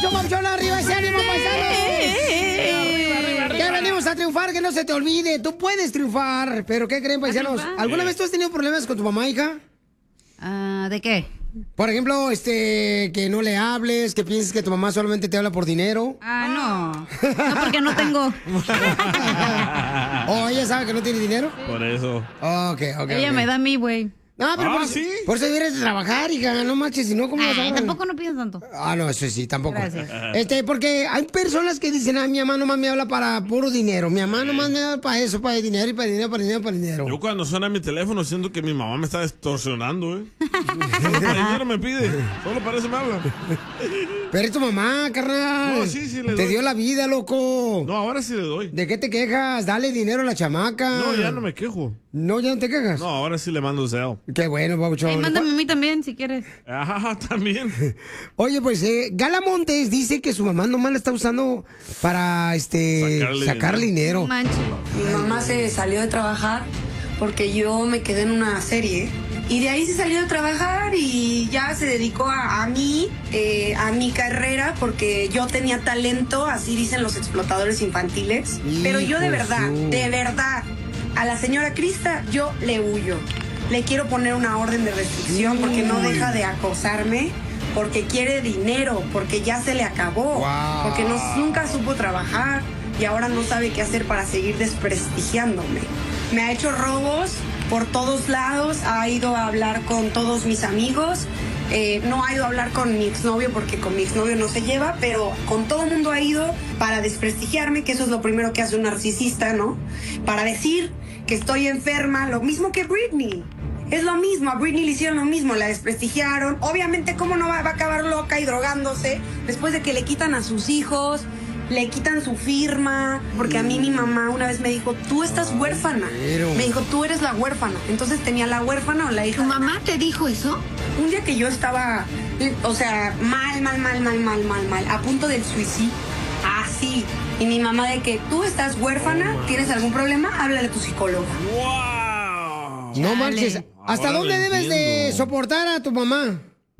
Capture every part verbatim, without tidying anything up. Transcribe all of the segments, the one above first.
show, papuchón, arriba ese ánimo, paisanos. Arriba, arriba, arriba. Que venimos a triunfar, que no se te olvide. Tú puedes triunfar, pero ¿qué creen, paisanos? ¿Alguna vez tú has tenido problemas con tu mamá, hija? Uh, ¿De qué? Por ejemplo, este, que no le hables, que pienses que tu mamá solamente te habla por dinero. Ah, no. No, porque no tengo. ¿O ella sabe que no tiene dinero? Sí. Por eso. Ok, ok. Ella okay. me da a mí, güey. No, pero ah, por, ¿sí? por eso deberías de trabajar, hija, no manches, si no, ¿cómo vas a Ay, hablar? tampoco no pides tanto. Ah, no, eso sí, tampoco. Gracias. Este, porque hay personas que dicen, ah, mi mamá nomás me habla para puro dinero, mi mamá nomás me habla para eso, para dinero y para dinero, para dinero, para dinero. Yo cuando suena mi teléfono siento que mi mamá me está extorsionando, ¿eh? Solo para dinero me pide, solo para eso me habla. Pero es tu mamá, carnal. No, sí, sí le doy. Te dio la vida, loco. No, ahora sí le doy. ¿De qué te quejas? Dale dinero a la chamaca. No, ya no me quejo. No, ya no te quejas. No, ahora sí le mando el Zelle. Qué bueno, papuchón. Ay, mándame a mí también, si quieres. Ajá, también. Oye, pues, eh, Gala Montes dice que su mamá nomás la está usando para, este, Sacarle sacarle dinero. No manches. Mi mamá se salió de trabajar porque yo me quedé en una serie. Y de ahí se salió de trabajar y ya se dedicó a, a mí, eh, a mi carrera, porque yo tenía talento, así dicen los explotadores infantiles. Hijo Pero yo de verdad, su- de verdad, a la señora Crista yo le huyo. Le quiero poner una orden de restricción porque no deja de acosarme, porque quiere dinero, porque ya se le acabó, Wow. porque no, nunca supo trabajar y ahora no sabe qué hacer para seguir desprestigiándome. Me ha hecho robos por todos lados, ha ido a hablar con todos mis amigos, eh, no ha ido a hablar con mi exnovio porque con mi exnovio no se lleva, pero con todo el mundo ha ido para desprestigiarme, que eso es lo primero que hace un narcisista, ¿no? Para decir que estoy enferma, lo mismo que Britney. Es lo mismo, a Britney le hicieron lo mismo, la desprestigiaron. Obviamente, ¿cómo no va, va a acabar loca y drogándose después de que le quitan a sus hijos? Le quitan su firma, porque a mí mi mamá una vez me dijo, tú estás huérfana. pero- Me dijo, tú eres la huérfana. Entonces tenía la huérfana o la hija. ¿Tu mamá te dijo eso? Un día que yo estaba, eh, o sea, mal, mal, mal, mal, mal, mal, mal, a punto del suicidio. Así. Y mi mamá de que tú estás huérfana, ¿tienes algún problema? Háblale a tu psicóloga. ¡Wow! No manches. ¿Hasta Ahora dónde lo debes de entiendo. soportar a tu mamá?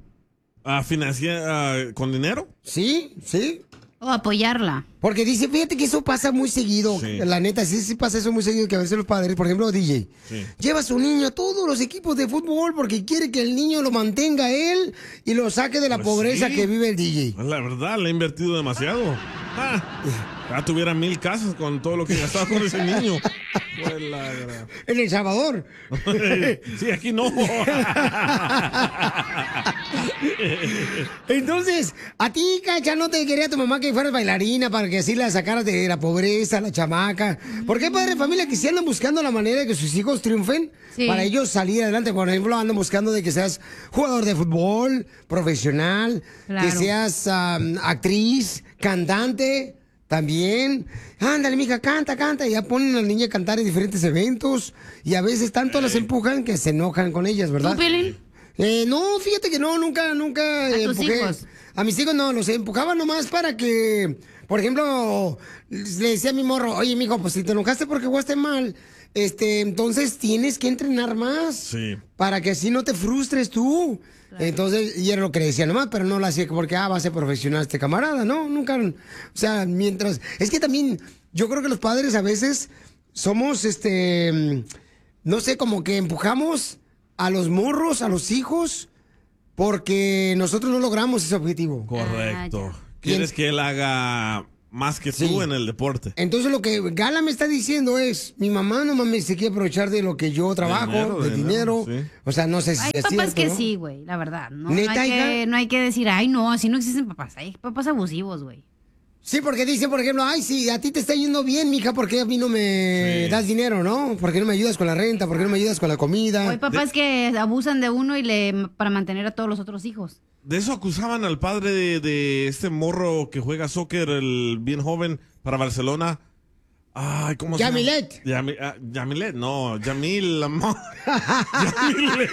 ¿A financiar con dinero? Sí, sí. O apoyarla. Porque dice, fíjate que eso pasa muy seguido. Sí. La neta, sí, sí pasa eso muy seguido, que a veces los padres, por ejemplo, D J, Sí. lleva a su niño a todos los equipos de fútbol porque quiere que el niño lo mantenga él y lo saque de la Pues pobreza sí. que vive el D J. La verdad, le he invertido demasiado. Ah, ya tuviera mil casas con todo lo que gastaba con ese niño. Pues la gra- En El Salvador. Sí, aquí no. Entonces, a ti, Cacha, no te quería tu mamá que fueras bailarina para que así la sacaras de la pobreza, la chamaca. ¿Por qué padres de familia que sí andan buscando la manera de que sus hijos triunfen? Sí. Para ellos salir adelante. Por ejemplo, andan buscando de que seas jugador de fútbol, profesional, Claro. que seas am, actriz, cantante. También, ándale, mija, canta, canta. Y ya ponen a la niña a cantar en diferentes eventos. Y a veces tanto las empujan que se enojan con ellas, ¿verdad? ¿Tú, Piolín? Eh, no, fíjate que no, nunca, nunca. ¿A eh, tus empujé. hijos? A mis hijos no, los empujaba nomás para que, por ejemplo, le decía a mi morro, oye, mijo, pues si te enojaste porque jugaste mal, este, entonces tienes que entrenar más. Sí. Para que así no te frustres tú. Entonces, y era lo que le decía nomás, pero no lo hacía porque, ah, va a ser profesional este camarada, ¿no? Nunca, o sea, mientras, es que también, yo creo que los padres a veces somos, este, no sé, como que empujamos a los morros, a los hijos, porque nosotros no logramos ese objetivo. Correcto. Ah, ¿Quieres que él haga más que Sí. tú en el deporte? Entonces lo que Gala me está diciendo es, mi mamá no mames se quiere aprovechar de lo que yo trabajo, dinero, de de dinero. dinero, sí. O sea, no sé si Hay es papás cierto, que ¿no? sí, güey, la verdad. No, no, ¿Neta, hay hija? que, no hay que decir, ay, no, así no existen papás. Hay papás abusivos, güey. Sí, porque dicen, por ejemplo, ay, sí, a ti te está yendo bien, mija, ¿por qué a mí no me Sí. das dinero, no? ¿Por qué no me ayudas con la renta? ¿Por qué no me ayudas con la comida? O hay papás que abusan de uno y le para mantener a todos los otros hijos. De eso acusaban al padre de, de este morro que juega soccer, el bien joven, para Barcelona. Ay, ¿cómo Yamilet. se llama? Yami- ah, Yamilet, no, Yamil Lam- Yamilet.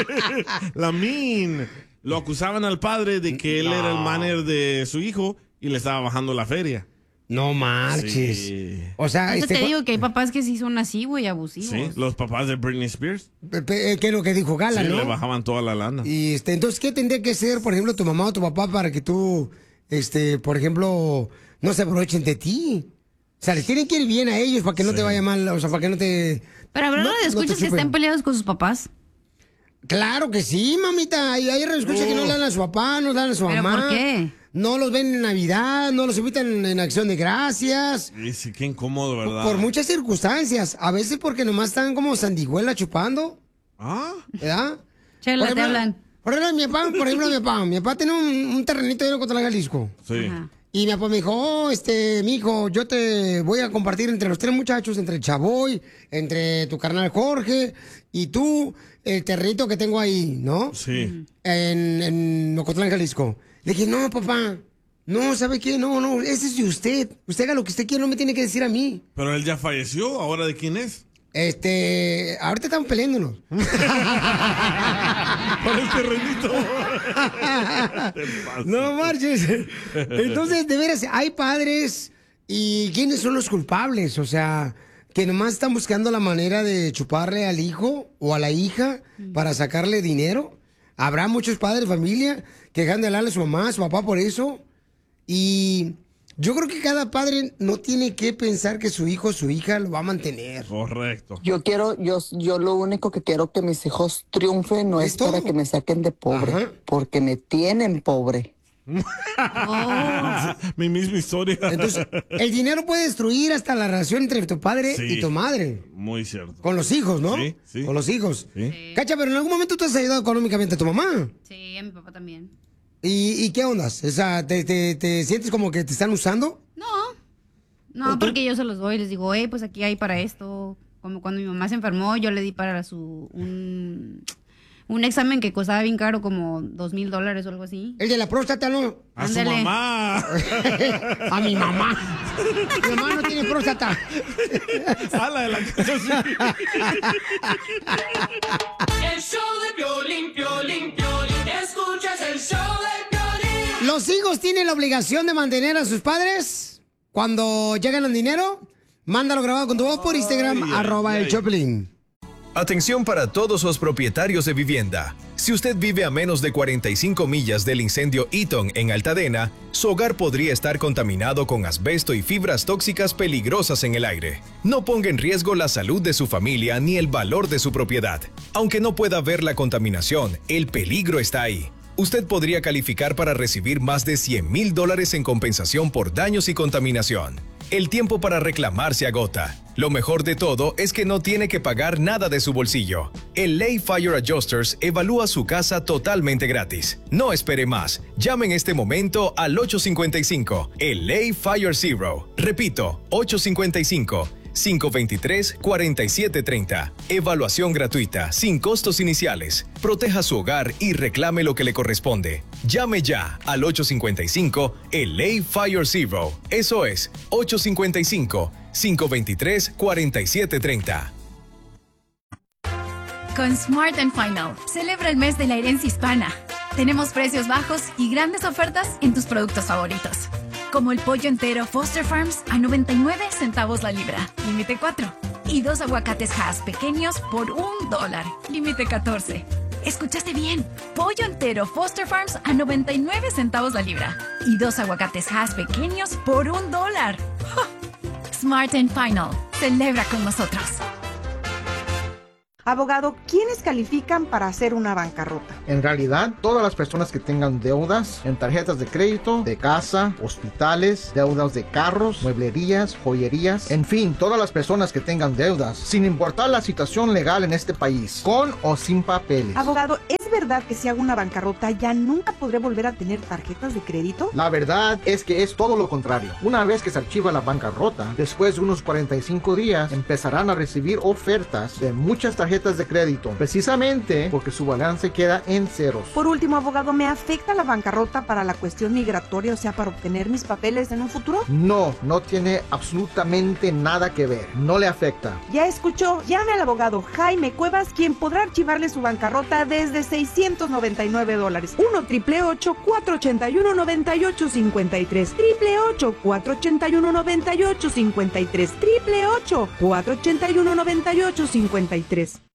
Lamin. Lo acusaban al padre de que él era el manager de su hijo y le estaba bajando la feria. No marches. Sí. O sea, Entonces este, te digo que hay papás que sí son así, güey, abusivos. Sí, los papás de Britney Spears. pe- pe- ¿qué es lo que dijo Gala, Sí, no? le bajaban toda la lana. Y este, entonces, ¿qué tendría que ser, por ejemplo, tu mamá o tu papá para que tú este, por ejemplo, no se aprovechen de ti. O sea, les tienen que ir bien a ellos para que no Sí. te vaya mal, o sea, para que no te... Pero habrá no- no, no te escuchas que chupen. estén peleados con sus papás. Claro que sí, mamita. Hay, hay escuchas que no le dan a su papá, no le dan a su ¿Pero mamá. por qué? No los ven en Navidad, no los invitan en Acción de Gracias. Y sí, qué incómodo, ¿verdad? Por muchas circunstancias. A veces porque nomás están como sandigüela chupando, Ah, ¿verdad? Chela, Por te ejemplo, hablan. Por ejemplo, mi papá, por ejemplo, mi papá. Mi papá tiene un, un terrenito ahí en Ocotlán, Jalisco. sí. Ajá. Y mi papá me dijo, oh, este, mi hijo, yo te voy a compartir entre los tres muchachos, entre el Chavoy, entre tu carnal Jorge y tú, el terrenito que tengo ahí, ¿no? Sí. En, en Ocotlán, Jalisco. Le dije, no, papá, no, ¿sabe qué? No, no, ese es de usted. Usted haga lo que usted quiera, no me tiene que decir a mí. Pero él ya falleció, ¿ahora de quién es? Este, ahorita estamos peleándonos. Por el terrenito. Te pasas. No marches. Entonces, de veras, hay padres y ¿quiénes son los culpables? O sea, que nomás están buscando la manera de chuparle al hijo o a la hija para sacarle dinero. Habrá muchos padres de familia que dejan de hablarle a su mamá, a su papá por eso. Y yo creo que cada padre no tiene que pensar que su hijo o su hija lo va a mantener. Correcto. Yo quiero, yo, yo lo único que quiero que mis hijos triunfen no ¿Es es para todo? que me saquen de pobre, Ajá. porque me tienen pobre. Oh, Mi misma historia. Entonces, el dinero puede destruir hasta la relación entre tu padre Sí. y tu madre. Muy cierto. Con los hijos, ¿no? Sí, sí. Con los hijos. Sí. Cacha, pero en algún momento tú has ayudado económicamente a tu mamá. sí, a mi papá también. ¿Y, y qué ondas? O sea, ¿te, te, te sientes como que te están usando? No, no, porque yo se los doy, les digo, hey, pues aquí hay para esto. Como cuando mi mamá se enfermó, yo le di para su un, un examen que costaba bien caro, como dos mil dólares o algo así. El de la próstata, ¿no? A su Ándale. mamá. A mi mamá. Mi mamá no tiene próstata. A la de la casa. El show de Piolín, Piolín, Piolín. Escuchas el show de Piolín. ¿Los hijos tienen la obligación de mantener a sus padres cuando llegan al dinero? Mándalo grabado con tu voz por Instagram, Ay, arroba ay, el ay. Choplin. Atención para todos los propietarios de vivienda. Si usted vive a menos de cuarenta y cinco millas del incendio Eaton en Altadena, su hogar podría estar contaminado con asbesto y fibras tóxicas peligrosas en el aire. No ponga en riesgo la salud de su familia ni el valor de su propiedad. Aunque no pueda ver la contaminación, el peligro está ahí. Usted podría calificar para recibir más de cien mil dólares en compensación por daños y contaminación. El tiempo para reclamar se agota. Lo mejor de todo es que no tiene que pagar nada de su bolsillo. El Lay Fire Adjusters evalúa su casa totalmente gratis. No espere más. Llame en este momento al ocho cinco cinco, el Lay Fire Zero. Repito, ocho cinco cinco, cinco dos tres, cuatro siete tres cero. Evaluación gratuita, sin costos iniciales. Proteja su hogar y reclame lo que le corresponde. Llame ya al ocho cinco cinco, el Lay Fire Zero. Eso es, ocho cinco cinco, cinco dos tres, cuatro siete tres cero. Con Smart and Final, celebra el mes de la herencia hispana. Tenemos precios bajos y grandes ofertas en tus productos favoritos. Como el pollo entero Foster Farms a noventa y nueve centavos la libra, límite cuatro. Y dos aguacates Hass pequeños por un dólar, límite catorce. ¿Escuchaste bien? Pollo entero Foster Farms a noventa y nueve centavos la libra. Y dos aguacates Hass pequeños por un dólar. ¡Ja! Smart and Final, celebra con nosotros. Abogado, ¿quiénes califican para hacer una bancarrota? En realidad, todas las personas que tengan deudas en tarjetas de crédito, de casa, hospitales, deudas de carros, mueblerías, joyerías, en fin, todas las personas que tengan deudas, sin importar la situación legal en este país, con o sin papeles. Abogado, ¿es verdad que si hago una bancarrota ya nunca podré volver a tener tarjetas de crédito? La verdad es que es todo lo contrario. Una vez que se archiva la bancarrota, después de unos cuarenta y cinco días, empezarán a recibir ofertas de muchas tarjetas de crédito, precisamente porque su balance queda en ceros. Por último, abogado, ¿me afecta la bancarrota para la cuestión migratoria, o sea, para obtener mis papeles en un futuro? No, no tiene absolutamente nada que ver. No le afecta. Ya escuchó, llame al abogado Jaime Cuevas, quien podrá archivarle su bancarrota desde seiscientos noventa y nueve dólares. uno, triple ocho, cuatro ochenta y uno, noventa y ocho cincuenta y tres. Triple ocho, cuatro ochenta y uno, noventa y ocho cincuenta y tres. Triple ocho, cuatro ochenta y uno, noventa y ocho cincuenta y tres.